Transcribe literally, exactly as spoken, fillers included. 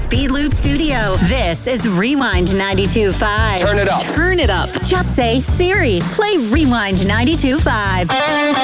Speedloop Studio. This is Rewind ninety-two point five. Turn it up. Turn it up. Just say, Siri, play Rewind ninety-two point five.